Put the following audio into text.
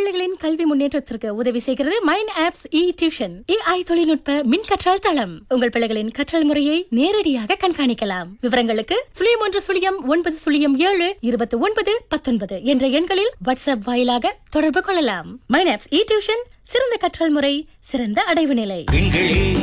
பிள்ளைகளின் கல்வி முன்னேற்றத்திற்கு உதவி செய்கிறது மைண்ட் ஆப்ஸ் இ டியூஷன். AI தொழில்நுட்ப மின் கற்றல் தளம். உங்கள் பிள்ளைகளின் கற்றல் முறையை நேரடியாக கண்காணிக்கலாம். விவரங்களுக்கு 0110072919 என்ற எண்களில் வாட்ஸ்அப் வாயிலாக தொடர்பு கொள்ளலாம். மைண்ட் ஆப்ஸ் இ டியூஷன், சிறந்த கற்றல் முறை, சிறந்த அடைவு நிலை.